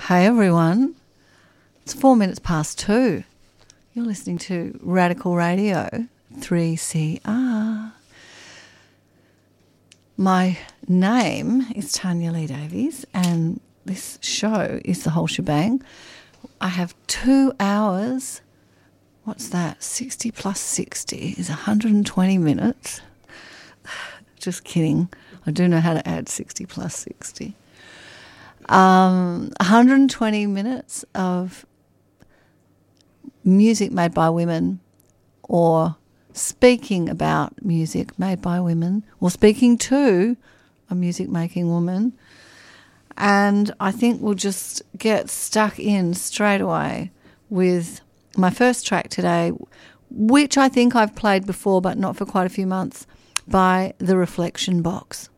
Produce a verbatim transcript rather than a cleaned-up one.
Hey everyone, it's four minutes past two. You're listening to Radical Radio three C R. My name is Tanya Lee Davies and this show is The Whole Shebang. I have two hours, what's that, sixty plus sixty is one hundred twenty minutes. Just kidding, I do know how to add sixty plus sixty. Um, one hundred twenty minutes of music made by women, or speaking about music made by women, or speaking to a music-making woman. And I think we'll just get stuck in straight away with my first track today, which I think I've played before but not for quite a few months, by The Reflection Box.